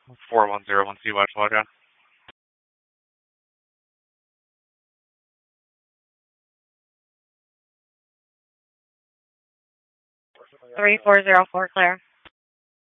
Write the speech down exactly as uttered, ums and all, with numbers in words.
four one zero one C West Waja. three four zero four, clear.